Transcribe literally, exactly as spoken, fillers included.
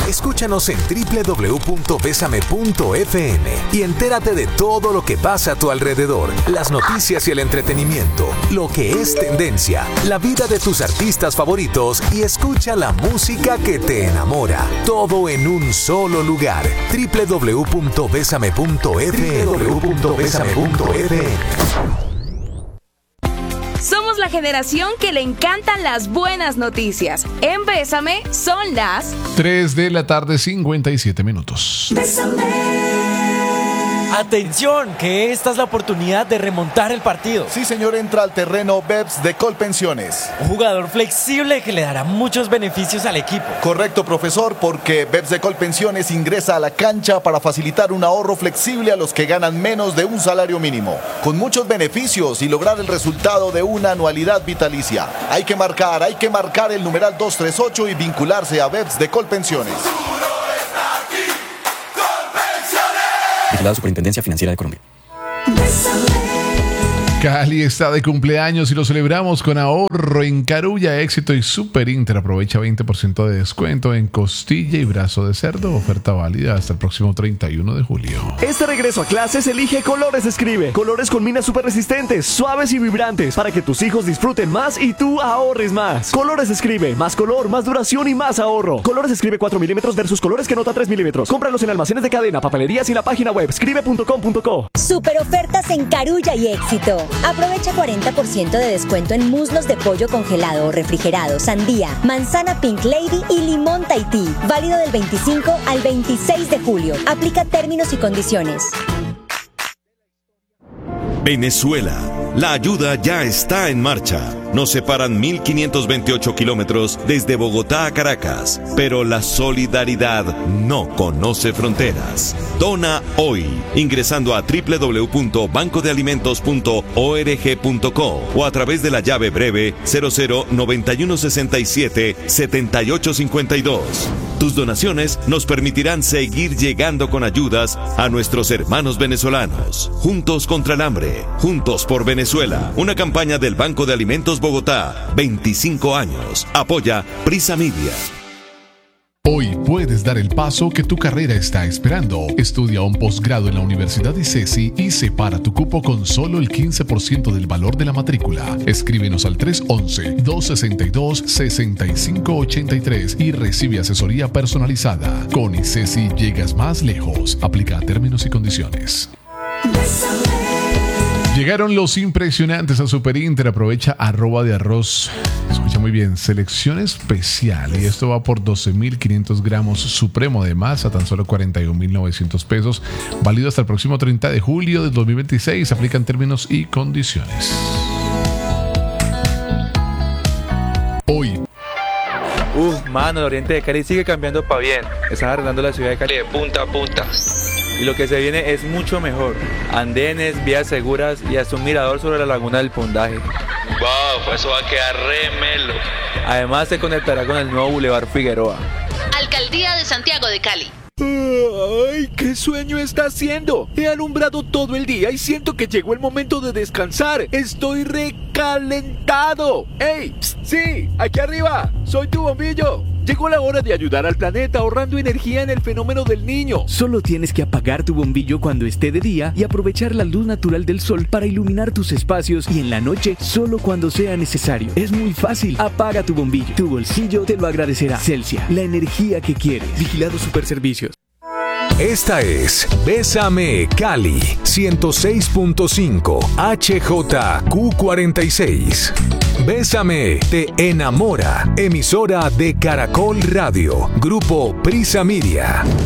Escúchanos en doble u doble u doble u punto besame punto efe eme y entérate de todo lo que pasa a tu alrededor, las noticias y el entretenimiento, lo que es tendencia, la vida de tus artistas favoritos y escucha la música que te enamora. Todo en un solo lugar. doble u doble u doble u punto besame punto efe eme. doble u doble u doble u punto besame punto efe eme. Somos la generación que le encantan las buenas noticias. En Bésame son las tres de la tarde, cincuenta y siete minutos. Bésame. Atención, que esta es la oportunidad de remontar el partido. Sí, señor, entra al terreno Beps de Colpensiones. Un jugador flexible que le dará muchos beneficios al equipo. Correcto, profesor, porque Beps de Colpensiones ingresa a la cancha para facilitar un ahorro flexible a los que ganan menos de un salario mínimo, con muchos beneficios y lograr el resultado de una anualidad vitalicia. Hay que marcar, hay que marcar el numeral doscientos treinta y ocho y vincularse a Beps de Colpensiones. La Superintendencia Financiera de Colombia. Cali está de cumpleaños y lo celebramos con ahorro en Carulla, Éxito y Super Inter. Aprovecha veinte por ciento de descuento en costilla y brazo de cerdo. Oferta válida hasta el próximo treinta y uno de julio. Este regreso a clases elige Colores Escribe. Colores con minas súper resistentes, suaves y vibrantes para que tus hijos disfruten más y tú ahorres más. Colores Escribe, más color, más duración y más ahorro. Colores Escribe cuatro milímetros versus colores que nota tres milímetros. Cómpralos en almacenes de cadena, papelerías y la página web escribe punto com punto co. Super ofertas en Carulla y Éxito. Aprovecha cuarenta por ciento de descuento en muslos de pollo congelado o refrigerado, sandía, manzana Pink Lady y limón Tahití. Válido del veinticinco al veintiséis de julio. Aplica términos y condiciones. Venezuela. La ayuda ya está en marcha. Nos separan mil quinientos veintiocho kilómetros desde Bogotá a Caracas, pero la solidaridad no conoce fronteras. Dona hoy, ingresando a doble u doble u doble u punto banco de alimentos punto org punto co o a través de la llave breve cero cero noventa y uno sesenta y siete setenta y ocho cincuenta y dos. Tus donaciones nos permitirán seguir llegando con ayudas a nuestros hermanos venezolanos. Juntos contra el hambre, juntos por Venezuela. Una campaña del Banco de Alimentos Bogotá. veinticinco años. Apoya Prisa Media. Hoy puedes dar el paso que tu carrera está esperando. Estudia un posgrado en la Universidad ICESI y separa tu cupo con solo el quince por ciento del valor de la matrícula. Escríbenos al tres once, dos sesenta y dos, sesenta y cinco ochenta y tres y recibe asesoría personalizada. Con ICESI llegas más lejos. Aplica términos y condiciones. Llegaron los impresionantes a Super Inter. Aprovecha arroba de arroz. Escucha muy bien, selección especial. Y esto va por doce mil quinientos gramos supremo de masa, tan solo cuarenta y un mil novecientos pesos. Válido hasta el próximo treinta de julio de dos mil veintiséis. Aplican términos y condiciones. Hoy. Uf, mano, el oriente de Cali sigue cambiando para bien. Están arreglando la ciudad de Cali de punta a punta. Y lo que se viene es mucho mejor. Andenes, vías seguras y hasta un mirador sobre la laguna del Pundaje. Wow, eso va a quedar re melo. Además se conectará con el nuevo Boulevard Figueroa. Alcaldía de Santiago de Cali. ¡Ay, qué sueño está haciendo! He alumbrado todo el día y siento que llegó el momento de descansar. ¡Estoy recalentado! ¡Ey! Psst, ¡sí! ¡Aquí arriba! ¡Soy tu bombillo! Llegó la hora de ayudar al planeta ahorrando energía en el fenómeno del Niño. Solo tienes que apagar tu bombillo cuando esté de día y aprovechar la luz natural del sol para iluminar tus espacios, y en la noche solo cuando sea necesario. Es muy fácil. Apaga tu bombillo. Tu bolsillo te lo agradecerá. Celsia, la energía que quieres. Vigilado Superservicios. Esta es Bésame Cali ciento seis punto cinco H J Q cuarenta y seis. Bésame te enamora. Emisora de Caracol Radio. Grupo Prisa Media.